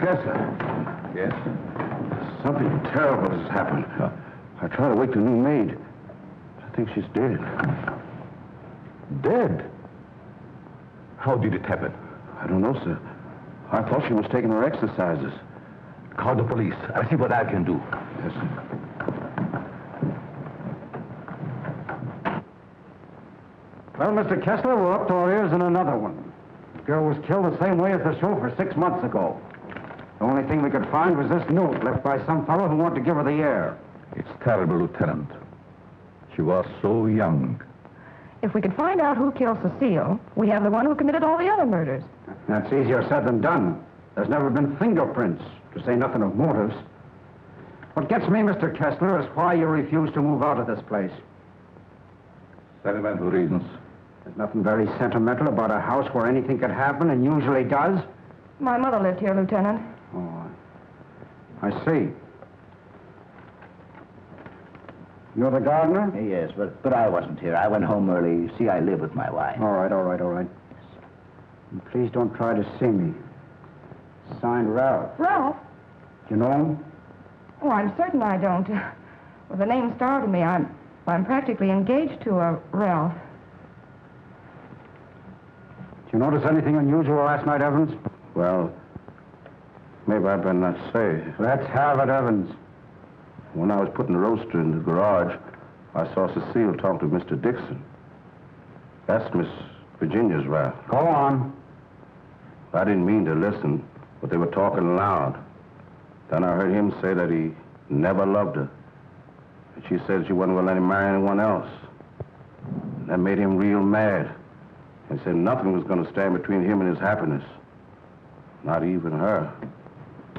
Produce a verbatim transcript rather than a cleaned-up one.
Kessler. Yes? Something terrible has happened. Huh? I tried to wake the new maid. I think she's dead. Dead? How did it happen? I don't know, sir. I thought she was taking her exercises. Call the police. I'll see what I can do. Yes, sir. Well, Mister Kessler, we're up to our ears in another one. The girl was killed the same way as the chauffeur six months ago. The only thing we could find was this note left by some fellow who wanted to give her the air. It's terrible, Lieutenant. She was so young. If we could find out who killed Cecile, we have the one who committed all the other murders. That's easier said than done. There's never been fingerprints, to say nothing of motives. What gets me, Mister Kessler, is why you refuse to move out of this place. Sentimental reasons. There's nothing very sentimental about a house where anything could happen and usually does. My mother lived here, Lieutenant. Oh, I see. You're the gardener? Yes, but, but I wasn't here. I went home early. You see, I live with my wife. All right, all right, all right. And please don't try to see me. Signed Ralph. Ralph? You know him? Oh, I'm certain I don't. Uh, well, the name startled me. I'm, I'm practically engaged to a Ralph. Did you notice anything unusual last night, Evans? Well, maybe I better not say. Let's have it, Evans. When I was putting the roaster in the garage, I saw Cecile talk to Mister Dixon. That's Miss Virginia's Ralph. Go on. I didn't mean to listen, but they were talking loud. Then I heard him say that he never loved her. And she said she wasn't going to let him marry anyone else. And that made him real mad. And said nothing was going to stand between him and his happiness. Not even her.